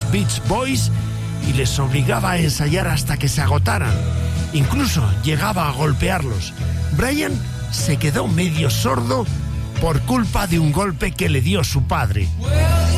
Beach Boys y les obligaba a ensayar hasta que se agotaran. Incluso llegaba a golpearlos. Brian se quedó medio sordo por culpa de un golpe que le dio su padre.